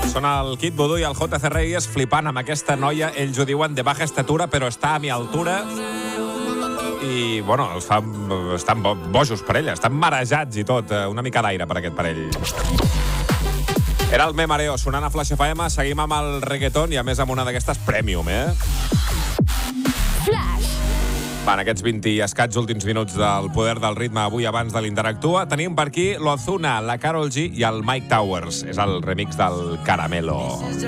Són el Kid Voodoo i el JC Reyes flipant amb aquesta noia. Ells ho diuen de baja estatura, però està a mi altura. I, bueno, estan bojos per ella, estan marejats i tot. Una mica d'aire per aquest parell. Era el Me Mareo, sonant a Flash FM. Seguim amb el reggaeton i, a més, amb una d'aquestes premium, Flash. Va, en aquests 20 i escaig últims minuts del poder del ritme avui abans de l'Interactua, tenim per aquí l'Ozuna, la Karol G i el Mike Towers. És el remix del Caramelo.